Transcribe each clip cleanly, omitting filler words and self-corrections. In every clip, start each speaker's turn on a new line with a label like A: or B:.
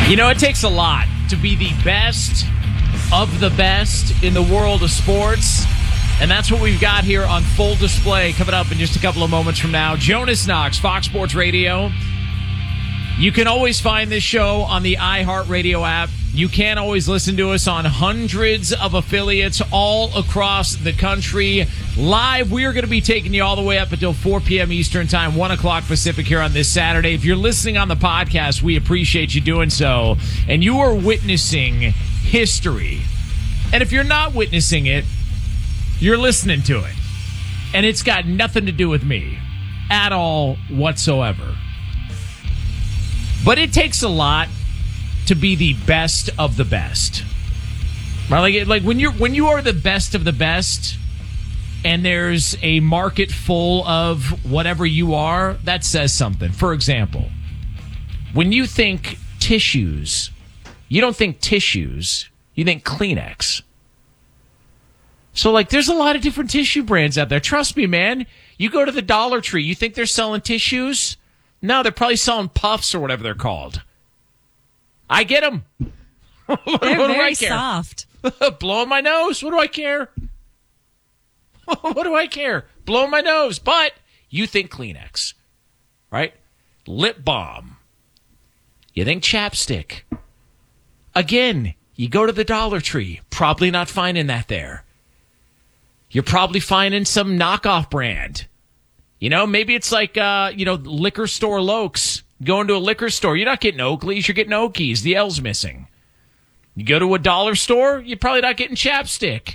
A: You know, it takes a lot to be the best of the best in the world of sports. And that's what we've got here on Full Display coming up in just a couple of moments from now. Jonas Knox, Fox Sports Radio. You can always find this show on the iHeartRadio app. You can always listen to us on hundreds of affiliates all across the country. Live, we are going to be taking you all the way up until 4 p.m. Eastern Time, 1 o'clock Pacific here on this Saturday. If you're listening on the podcast, we appreciate you doing so. And you are witnessing history. And if you're not witnessing it, you're listening to it. And it's got nothing to do with me at all whatsoever. But it takes a lot to be the best of the best. Right? Like when you are the best of the best and there's a market full of whatever you are, that says something. For example, when you think tissues, you don't think tissues, you think Kleenex. So, there's a lot of different tissue brands out there. Trust me, man. You go to the Dollar Tree, you think they're selling tissues? No, they're probably selling puffs or whatever they're called. I get them.
B: They're very soft.
A: Blowing my nose. What do I care? What do I care? Blowing my nose. But you think Kleenex, right? Lip balm. You think chapstick. Again, you go to the Dollar Tree. Probably not finding that there. You're probably finding some knockoff brand. You know, maybe it's like, liquor store Lokes. Going to a liquor store, you're not getting Oakleys, you're getting Okies. The L's missing. You go to a dollar store, you're probably not getting chapstick.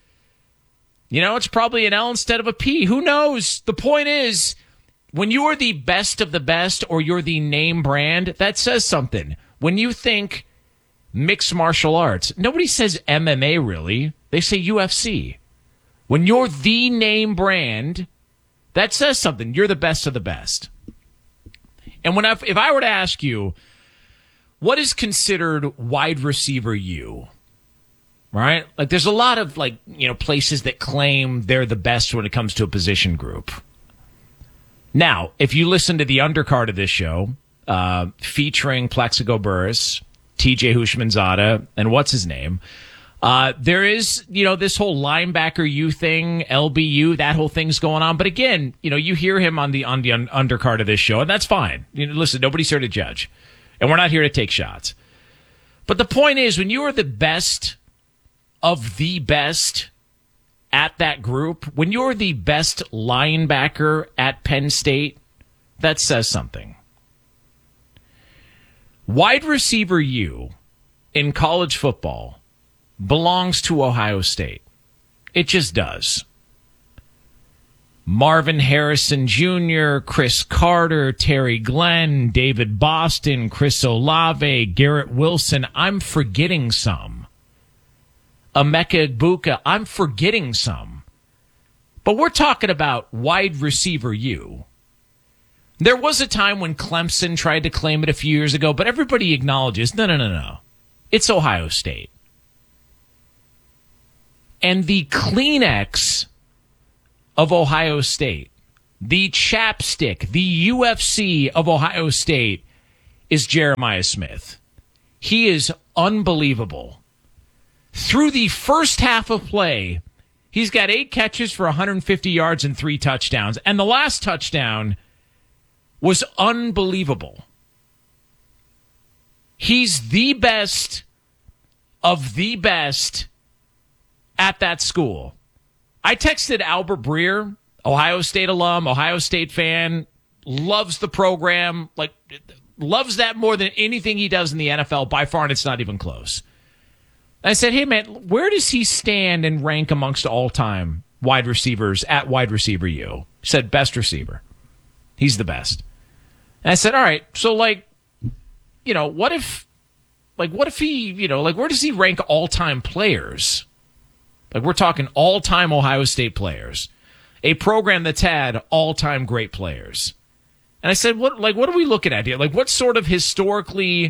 A: You know, it's probably an L instead of a P. Who knows? The point is, when you are the best of the best or you're the name brand, that says something. When you think mixed martial arts, nobody says MMA really. They say UFC. When you're the name brand, that says something. You're the best of the best. And if I were to ask you, what is considered wide receiver U? Right? There's a lot of, places that claim they're the best when it comes to a position group. Now, if you listen to the undercard of this show, featuring Plaxico Burress, TJ Houshmandzadeh, and what's his name, there is, this whole linebacker U thing, LBU, that whole thing's going on. But again, you hear him on the undercard of this show, and that's fine. Listen, nobody's here to judge, and we're not here to take shots. But the point is, when you are the best of the best at that group, when you're the best linebacker at Penn State, that says something. Wide receiver U in college football belongs to Ohio State. It just does. Marvin Harrison Jr., Chris Carter, Terry Glenn, David Boston, Chris Olave, Garrett Wilson. I'm forgetting some. Emeka Egbuka. I'm forgetting some. But we're talking about wide receiver U. There was a time when Clemson tried to claim it a few years ago, but everybody acknowledges, no. It's Ohio State. And the Kleenex of Ohio State, the chapstick, the UFC of Ohio State is Jeremiah Smith. He is unbelievable. Through the first half of play, he's got 8 catches for 150 yards and 3 touchdowns. And the last touchdown was unbelievable. He's the best of the best at that school. I texted Albert Breer, Ohio State alum, Ohio State fan, loves the program, loves that more than anything he does in the NFL by far, and it's not even close. I said, hey, man, where does he stand and rank amongst all-time wide receivers at wide receiver U? He said, best receiver. He's the best. And I said, all right, so, what if he, where does he rank all-time players? We're talking all-time Ohio State players. A program that's had all-time great players. And I said, what are we looking at here? What sort of historically,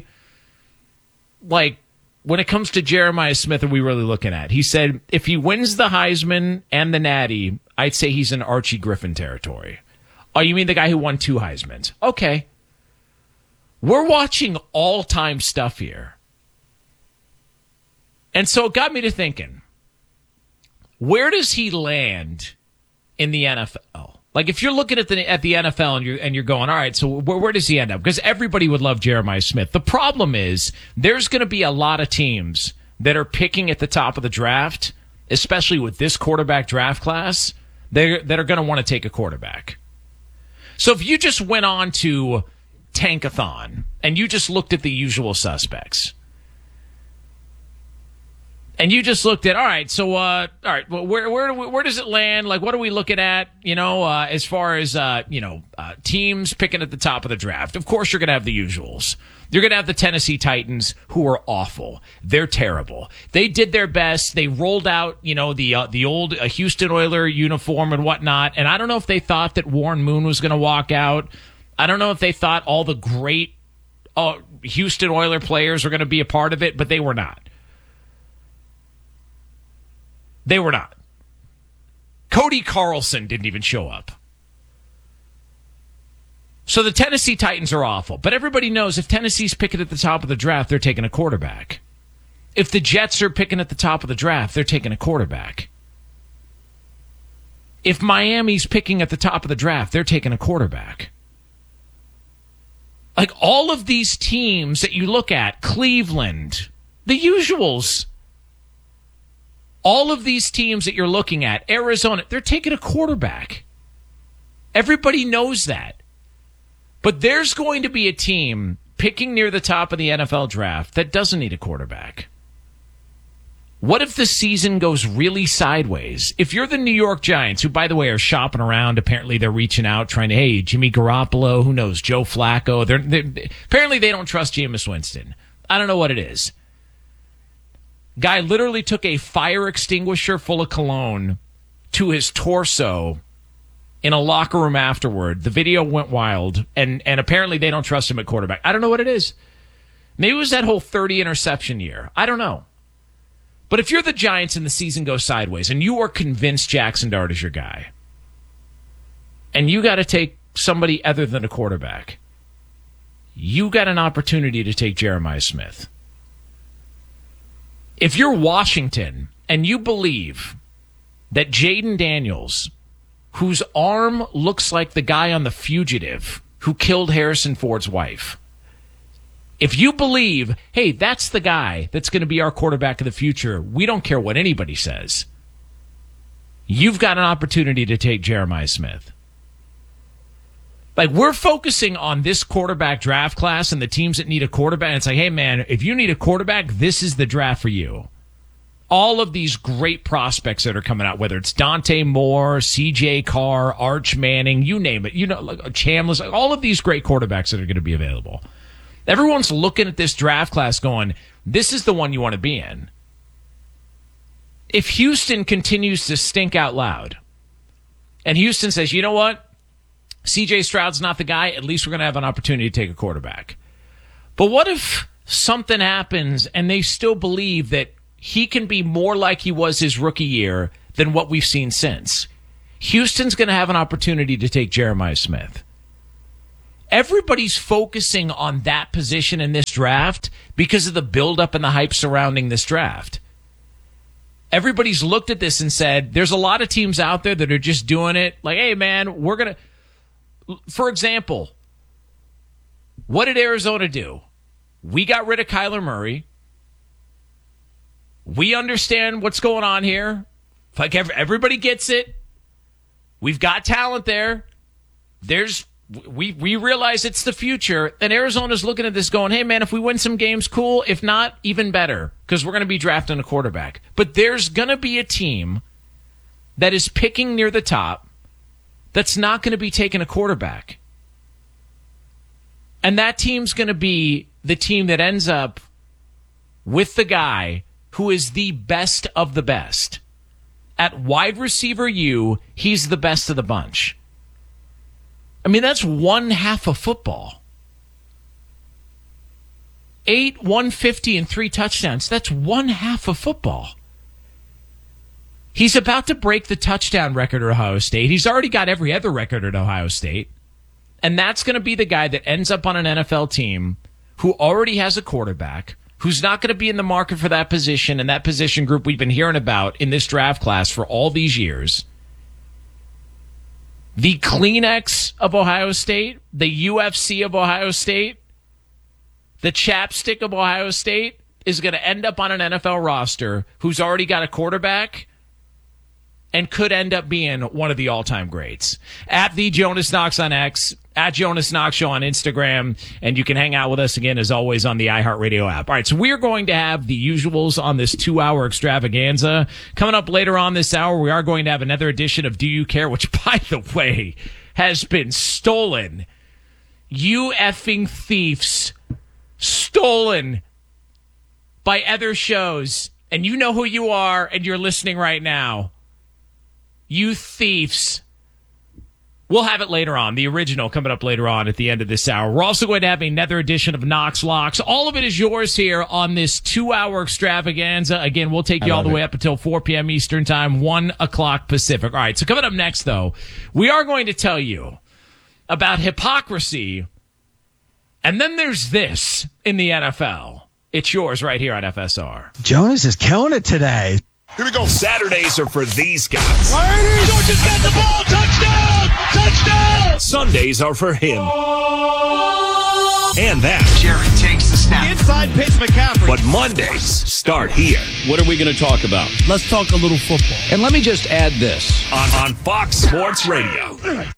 A: when it comes to Jeremiah Smith, are we really looking at? He said, if he wins the Heisman and the Natty, I'd say he's in Archie Griffin territory. Oh, you mean the guy who won 2 Heismans? Okay. We're watching all-time stuff here. And so it got me to thinking, where does he land in the NFL? Like, if you're looking at the NFL and you're going, all right, so where does he end up? Because everybody would love Jeremiah Smith. The problem is there's going to be a lot of teams that are picking at the top of the draft, especially with this quarterback draft class, that are going to want to take a quarterback. So if you just went on to Tankathon and you just looked at the usual suspects, and you just looked at, all right, so where does it land? Like, what are we looking at? As far as teams picking at the top of the draft. Of course, you're going to have the usuals. You're going to have the Tennessee Titans, who are awful. They're terrible. They did their best. They rolled out, the old Houston Oiler uniform and whatnot. And I don't know if they thought that Warren Moon was going to walk out. I don't know if they thought all the great Houston Oiler players were going to be a part of it, but they were not. They were not. Cody Carlson didn't even show up. So the Tennessee Titans are awful. But everybody knows if Tennessee's picking at the top of the draft, they're taking a quarterback. If the Jets are picking at the top of the draft, they're taking a quarterback. If Miami's picking at the top of the draft, they're taking a quarterback. Like, all of these teams that you look at, Cleveland, the usuals, all of these teams that you're looking at, Arizona, they're taking a quarterback. Everybody knows that. But there's going to be a team picking near the top of the NFL draft that doesn't need a quarterback. What if the season goes really sideways? If you're the New York Giants, who, by the way, are shopping around, apparently they're reaching out, trying to, hey, Jimmy Garoppolo, who knows, Joe Flacco. Apparently they don't trust Jameis Winston. I don't know what it is. Guy literally took a fire extinguisher full of cologne to his torso in a locker room afterward. The video went wild, and apparently they don't trust him at quarterback. I don't know what it is. Maybe it was that whole 30 interception year. I don't know. But if you're the Giants and the season goes sideways and you are convinced Jackson Dart is your guy, and you got to take somebody other than a quarterback, you got an opportunity to take Jeremiah Smith. If you're Washington and you believe that Jaden Daniels, whose arm looks like the guy on The Fugitive who killed Harrison Ford's wife, if you believe, hey, that's the guy that's going to be our quarterback of the future, we don't care what anybody says, you've got an opportunity to take Jeremiah Smith. Like, we're focusing on this quarterback draft class and the teams that need a quarterback. And it's like, hey, man, if you need a quarterback, this is the draft for you. All of these great prospects that are coming out, whether it's Dante Moore, C.J. Carr, Arch Manning, you name it, like Chambliss, all of these great quarterbacks that are going to be available. Everyone's looking at this draft class going, this is the one you want to be in. If Houston continues to stink out loud, and Houston says, you know what? C.J. Stroud's not the guy, at least we're going to have an opportunity to take a quarterback. But what if something happens and they still believe that he can be more like he was his rookie year than what we've seen since? Houston's going to have an opportunity to take Jeremiah Smith. Everybody's focusing on that position in this draft because of the buildup and the hype surrounding this draft. Everybody's looked at this and said, there's a lot of teams out there that are just doing it like, hey, man, we're going to... For example, what did Arizona do? We got rid of Kyler Murray. We understand what's going on here. Like, everybody gets it. We've got talent there. We realize it's the future. And Arizona's looking at this going, hey, man, if we win some games, cool. If not, even better, because we're going to be drafting a quarterback. But there's going to be a team that is picking near the top that's not going to be taking a quarterback. And that team's going to be the team that ends up with the guy who is the best of the best. At wide receiver he's the best of the bunch. I mean, that's one half of football. 8, 150, and 3 touchdowns. That's one half of football. He's about to break the touchdown record at Ohio State. He's already got every other record at Ohio State. And that's going to be the guy that ends up on an NFL team who already has a quarterback, who's not going to be in the market for that position and that position group we've been hearing about in this draft class for all these years. The Kleenex of Ohio State, the UFC of Ohio State, the chapstick of Ohio State is going to end up on an NFL roster who's already got a quarterback and could end up being one of the all-time greats. At the Jonas Knox on X, at Jonas Knox Show on Instagram, and you can hang out with us again, as always, on the iHeartRadio app. All right, so we're going to have the usuals on this 2-hour extravaganza. Coming up later on this hour, we are going to have another edition of Do You Care, which, by the way, has been stolen. You effing thieves. Stolen by other shows. And you know who you are, and you're listening right now. You thieves. We'll have it later on. The original coming up later on at the end of this hour. We're also going to have another edition of Knox Locks. All of it is yours here on this 2-hour extravaganza. Again, we'll take you all the way up until 4 p.m. Eastern Time, 1 o'clock Pacific. All right, so coming up next, though, we are going to tell you about hypocrisy. And then there's this in the NFL. It's yours right here on FSR.
C: Jonas is killing it today.
D: Here we go. Saturdays are for these guys.
E: Georgia's got the ball. Touchdown! Touchdown!
D: Sundays are for him. And that.
E: Jerry takes the snap. Inside pitch, McCaffrey.
D: But Mondays start here.
F: What are we going to talk about?
G: Let's talk a little football.
F: And let me just add this.
D: On Fox Sports Radio.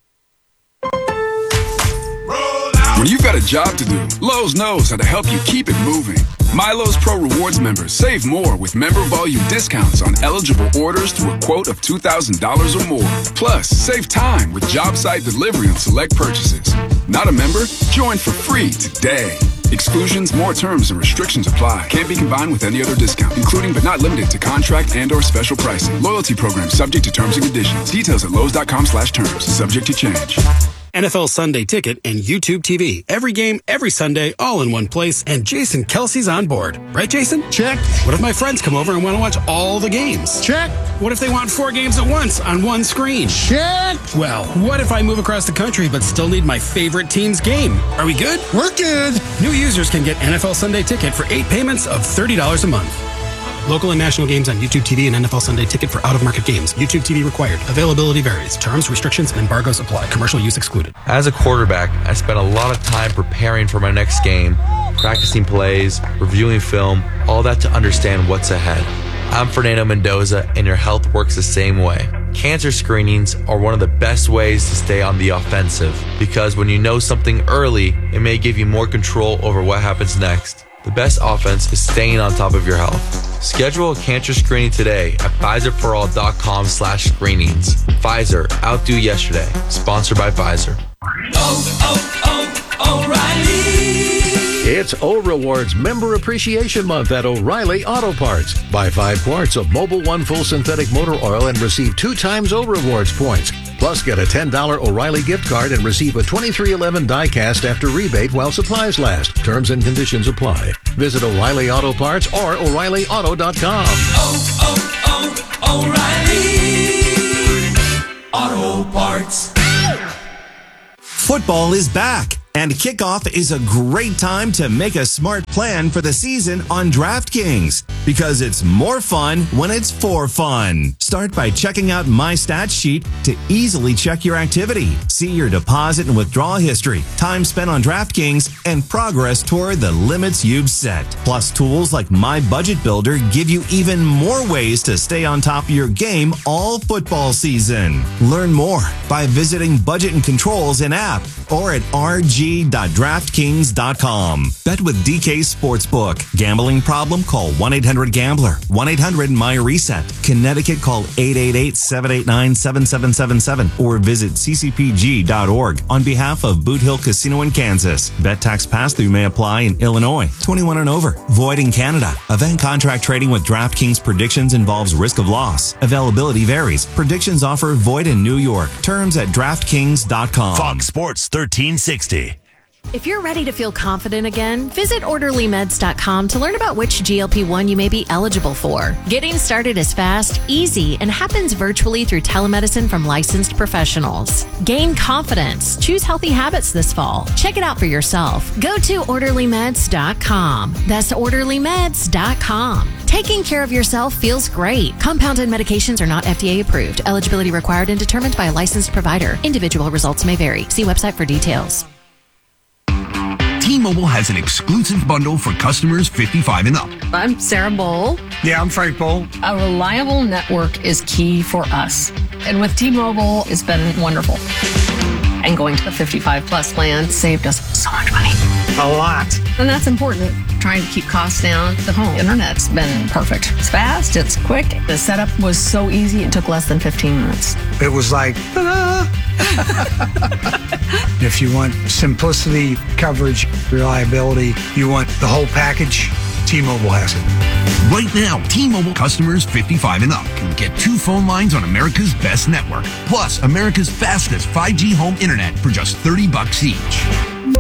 H: When you've got a job to do, Lowe's knows how to help you keep it moving. MyLowe's Pro Rewards members save more with member volume discounts on eligible orders through a quote of $2,000 or more. Plus, save time with job site delivery on select purchases. Not a member? Join for free today. Exclusions, more terms, and restrictions apply. Can't be combined with any other discount, including but not limited to contract and or special pricing. Loyalty program subject to terms and conditions. Details at Lowe's.com/terms. Subject to change.
I: NFL Sunday Ticket and YouTube TV. Every game, every Sunday, all in one place. And Jason Kelsey's on board. Right, Jason?
G: Check.
I: What if my friends come over and want to watch all the games?
G: Check.
I: What if they want 4 games at once on one screen?
G: Check.
I: Well, what if I move across the country but still need my favorite team's game? Are we good?
G: We're good.
I: New users can get NFL Sunday Ticket for 8 payments of $30 a month. Local and national games on YouTube TV and NFL Sunday Ticket for out-of-market games. YouTube TV required. Availability varies. Terms, restrictions, and embargoes apply. Commercial use excluded.
J: As a quarterback, I spent a lot of time preparing for my next game, practicing plays, reviewing film, all that to understand what's ahead. I'm Fernando Mendoza, and your health works the same way. Cancer screenings are one of the best ways to stay on the offensive, because when you know something early, it may give you more control over what happens next. The best offense is staying on top of your health. Schedule a cancer screening today at PfizerForAll.com/screenings. Pfizer, outdo yesterday. Sponsored by Pfizer.
K: O'Reilly. It's O Rewards Member Appreciation Month at O'Reilly Auto Parts. Buy 5 quarts of Mobil 1 full synthetic motor oil and receive 2 times O Rewards points. Plus, get a $10 O'Reilly gift card and receive a 2311 die-cast after rebate while supplies last. Terms and conditions apply. Visit O'Reilly Auto Parts or O'ReillyAuto.com.
E: O'Reilly Auto Parts.
L: Football is back, and kickoff is a great time to make a smart plan for the season on DraftKings, because it's more fun when it's for fun. Start by checking out My Stats Sheet to easily check your activity, see your deposit and withdrawal history, time spent on DraftKings, and progress toward the limits you've set. Plus, tools like My Budget Builder give you even more ways to stay on top of your game all football season. Learn more by visiting Budget and Controls in app or at rg.draftkings.com. Bet with DK Sportsbook. Gambling problem? Call 1-800-GAMBLER. 1-800-MY-RESET. Connecticut, call 888-789-7777 or visit ccpg.org on behalf of Boot Hill Casino in Kansas. Bet tax pass-through may apply in Illinois. 21 and over. Void in Canada. Event contract trading with DraftKings predictions involves risk of loss. Availability varies. Predictions offer void in New York. Terms at DraftKings.com.
D: Fox Sports 1360.
M: If you're ready to feel confident again, visit OrderlyMeds.com to learn about which GLP-1 you may be eligible for. Getting started is fast, easy, and happens virtually through telemedicine from licensed professionals. Gain confidence. Choose healthy habits this fall. Check it out for yourself. Go to OrderlyMeds.com. That's OrderlyMeds.com. Taking care of yourself feels great. Compounded medications are not FDA approved. Eligibility required and determined by a licensed provider. Individual results may vary. See website for details.
N: T-Mobile has an exclusive bundle for customers 55 and up.
O: I'm Sarah Bowl.
G: Yeah, I'm Frank Bowl.
O: A reliable network is key for us. And with T-Mobile, it's been wonderful. And going to the 55 plus plan saved us so much money.
G: A lot.
O: And that's important. Trying to keep costs down. The home internet's been perfect. It's fast, it's quick. The setup was so easy, it took less than 15 minutes.
G: It was like, ta-da! If you want simplicity, coverage, reliability, you want the whole package, T-Mobile has it.
N: Right now, T-Mobile customers 55 and up can get 2 phone lines on America's best network, plus America's fastest 5G home internet for just $30 each.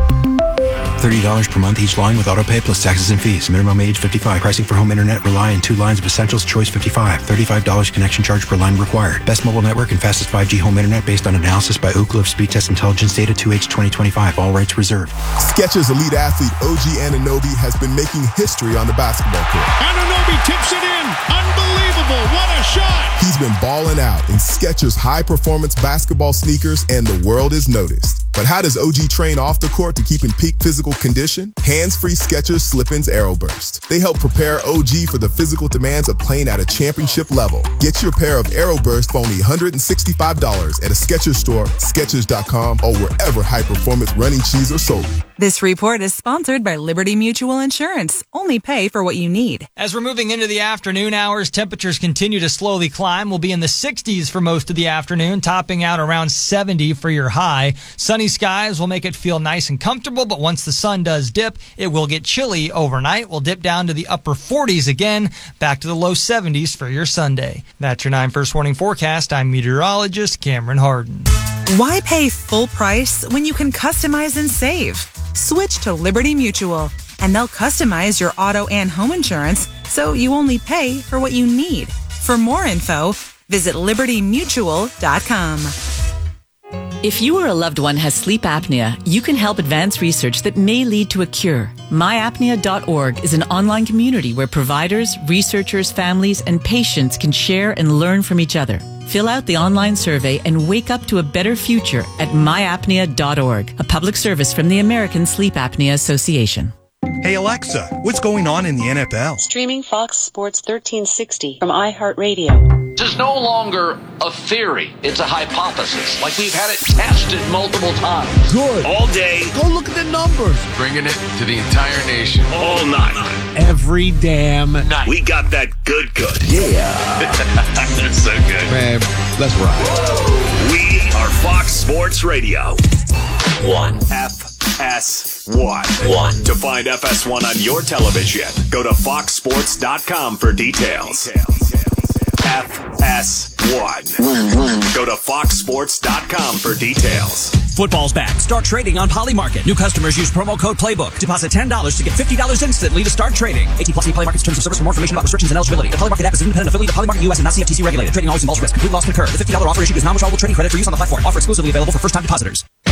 I: $30 per month each line with autopay plus taxes and fees. Minimum age 55. Pricing for home internet rely on 2 lines of Essentials Choice 55. $35 connection charge per line required. Best mobile network and fastest 5G home internet based on analysis by Ookla of Speed Test Intelligence data 2H 2025. All rights reserved.
P: Skechers elite athlete OG Anunoby has been making history on the basketball court.
E: Anunoby tips it in. Unbelievable. What a shot.
P: He's been balling out in Skechers high-performance basketball sneakers, and the world is noticed. But how does OG train off the court to keep in peak physical condition? Hands-free Skechers Slip-ins Aeroburst. They help prepare OG for the physical demands of playing at a championship level. Get your pair of Aeroburst for only $165 at a Skechers store, Skechers.com, or wherever high-performance running shoes are sold.
Q: This report is sponsored by Liberty Mutual Insurance. Only pay for what you need.
R: As we're moving into the afternoon hours, temperatures continue to slowly climb. We'll be in the 60s for most of the afternoon, topping out around 70 for your high. Sunny skies will make it feel nice and comfortable, but once the sun does dip, it will get chilly overnight. We'll dip down to the upper 40s again, back to the low 70s for your Sunday. That's your 9 First Warning forecast. I'm meteorologist Cameron Harden.
Q: Why pay full price when you can customize and save? Switch to Liberty Mutual, and they'll customize your auto and home insurance so you only pay for what you need. For more info, visit libertymutual.com.
S: If you or a loved one has sleep apnea, you can help advance research that may lead to a cure. MyApnea.org is an online community where providers, researchers, families, and patients can share and learn from each other. Fill out the online survey and wake up to a better future at myapnea.org, a public service from the American Sleep Apnea Association.
T: Hey Alexa, what's going on in the NFL?
U: Streaming Fox Sports 1360 from iHeartRadio.
V: This is no longer a theory. It's a hypothesis. Like we've had it tested multiple times.
D: Good. All day.
G: Go look at the numbers.
W: Bringing it to the entire nation.
D: All night.
G: Every damn night.
D: We got that good.
W: Yeah.
D: That's so good.
W: Man, let's ride.
D: We are Fox Sports Radio. 1. FS1. To find FS1 on your television, go to foxsports.com for details. FS1. Go to foxsports.com for details.
X: Football's back. Start trading on Polymarket. New customers use promo code Playbook. Deposit $10 to get $50 instantly to start trading. 18 plus Polymarket's terms of service. For more information about restrictions and eligibility. The Polymarket app is an independent affiliate of Polymarket US and not CFTC regulated. Trading always involves risk. Complete loss concurred. The $50 offer issued is non-withdrawable trading credit for use on the platform. Offer exclusively available for first-time depositors.